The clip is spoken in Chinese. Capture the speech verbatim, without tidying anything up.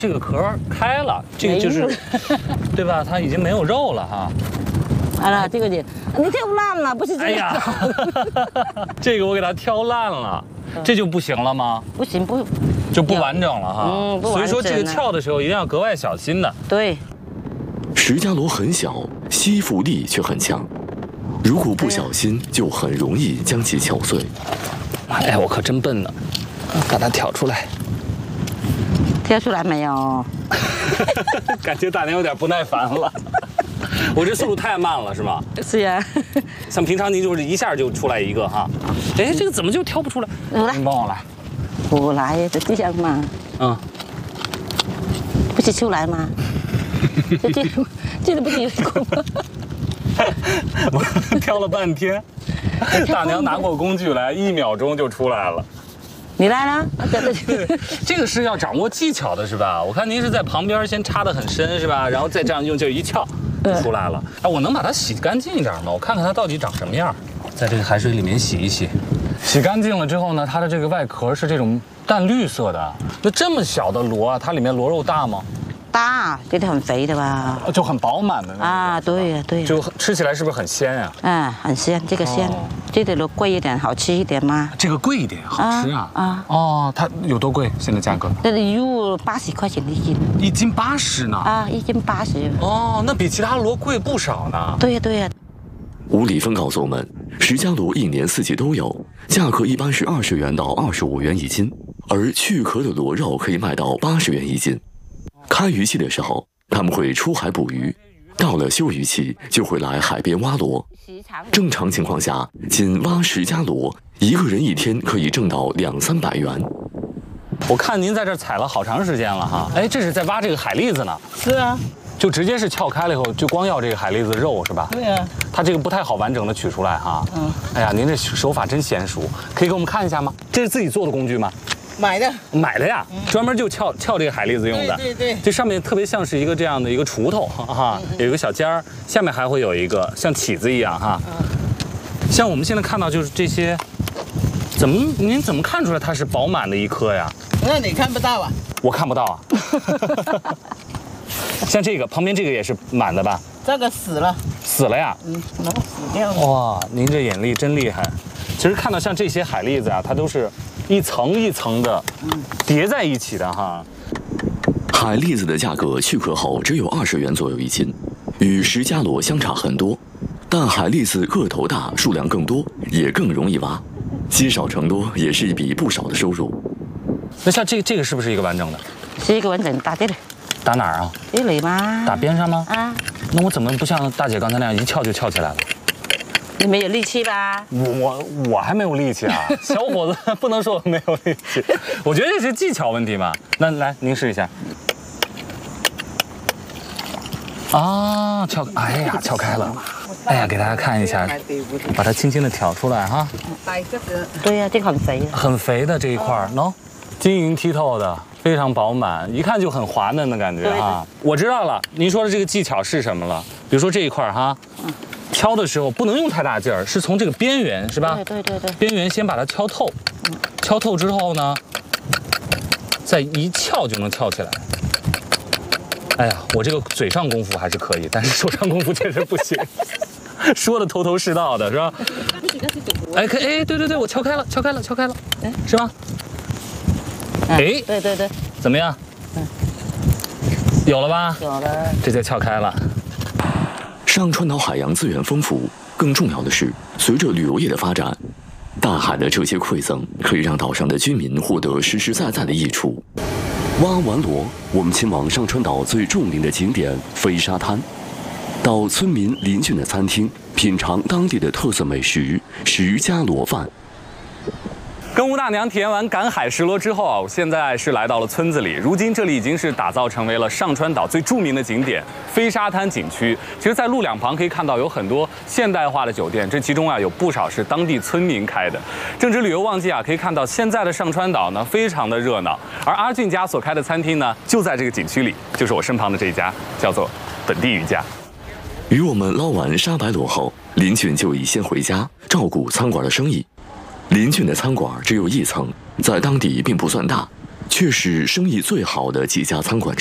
这个壳开了，这个就是，对吧？它已经没有肉了哈。 好了，这个你你挑烂了，不是这个。哎呀， 这个我给它挑烂了，这就不行了吗？ 不行，不就不完整了哈。 嗯，不完整了。 所以说这个撬的时候一定要格外小心的。 对。 石家螺很小，吸附力却很强，如果不小心，就很容易将其敲碎。 哎，我可真笨呢，把它挑出来。 挑出来没有？ 感觉大娘有点不耐烦了。我这速度太慢了，是吗？ 是呀。 像平常您就是一下就出来一个哈。哎，这个怎么就挑不出来？ 我来， 你帮我来。 我来，就这样嘛。嗯。不是出来吗？就这，这个不是有功吗？ 我挑了半天，大娘拿过工具来，一秒钟就出来了。 你来了， 这个是要掌握技巧的，是吧？我看您是在旁边先插得很深，是吧？然后再这样用劲一撬，就出来了。哎，我能把它洗干净一点吗？我看看它到底长什么样，在这个海水里面洗一洗。洗干净了之后呢，它的这个外壳是这种淡绿色的。那这么小的螺啊，它里面螺肉大吗？ 大，这个很肥的吧？ 就很饱满的那种。 啊，对呀，对呀。 就吃起来是不是很鲜呀？ 嗯，很鲜，这个鲜，这个螺贵一点，好吃一点吗？ 这个贵一点，好吃啊。啊。哦，它有多贵？现在价格？ 这里肉八十块钱一斤。 一斤八十呢？ 啊，一斤八十。 哦，那比其他螺贵不少呢。 对呀，对呀。 吴礼芬告诉我们，石家螺一年四季都有，价格一般是二十元到二十五元一斤，而去壳的螺肉可以卖到八十元一斤。开渔期的时候，他们会出海捕鱼，到了休渔期就会来海边挖螺。正常情况下，仅挖石家螺，一个人一天可以挣到两三百元。 我看您在这采了好长时间了哈，哎，这是在挖这个海蛎子呢。 是啊， 就直接是撬开了以后，就光要这个海蛎子肉是吧？ 对啊， 它这个不太好完整的取出来哈。嗯，哎呀，您这手法真娴熟，可以给我们看一下吗？这是自己做的工具吗？ 买的， 买的呀，专门就撬撬这个海蛎子用的。 对对对， 这上面特别像是一个这样的一个锄头哈，有一个小尖儿，下面还会有一个像起子一样哈。像我们现在看到就是这些，怎么您怎么看出来它是饱满的一颗呀？ 那你看不到啊？ 我看不到啊。像这个旁边这个也是满的吧？ 这个死了。 死了呀？ 嗯，能死掉了。 哇，您这眼力真厉害。其实看到像这些海蛎子啊，它都是一层一层的叠在一起的哈。 海蛎子的价格去壳后只有二十元左右一斤，与石家螺相差很多。但海蛎子个头大，数量更多，也更容易挖，积少成多也是一笔不少的收入。 那像这这个是不是一个完整的？ 是一个完整打这里。 打哪儿啊？ 这里吗？ 打边上吗？ 啊。 那我怎么不像大姐刚才那样一撬就撬起来了？ 你没有力气吧？ 我我我还没有力气啊，小伙子不能说我没有力气，我觉得这是技巧问题嘛。那来您试一下。啊，撬，哎呀，撬开了。哎呀，给大家看一下，把它轻轻的挑出来哈。 对呀、啊，这个很肥。 很肥的这一块，喏，晶莹剔透的，非常饱满，一看就很滑嫩的感觉哈。我知道了，您说的这个技巧是什么了？比如说这一块哈。嗯。敲的时候不能用太大劲儿，是从这个边缘是吧？ 对对对对。 边缘先把它敲透，嗯、敲透之后呢，再一撬就能撬起来。哎呀，我这个嘴上功夫还是可以，但是手上功夫确实不行。说的头头是道的是吧？哎，可哎，对对对，我敲开了，敲开了，敲开了，哎，是吧？哎， 对对对， 怎么样？嗯，有了吧？ 有了， 这就撬开了。 上川岛海洋资源丰富，更重要的是，随着旅游业的发展，大海的这些馈赠可以让岛上的居民获得实实在在的益处。挖完螺，我们前往上川岛最著名的景点飞沙滩，到村民邻近的餐厅品尝当地的特色美食石家螺饭。 跟吴大娘体验完赶海石螺之后啊，我现在是来到了村子里。如今这里已经是打造成为了上川岛最著名的景点飞沙滩景区。其实，在路两旁可以看到有很多现代化的酒店，这其中啊有不少是当地村民开的。正值旅游旺季啊，可以看到现在的上川岛呢非常的热闹。而阿俊家所开的餐厅呢，就在这个景区里，就是我身旁的这一家，叫做本地渔家。 与我们捞完沙白螺后，林俊就已先回家照顾餐馆的生意。林俊的餐馆只有一层，在当地并不算大， 却是生意最好的几家餐馆。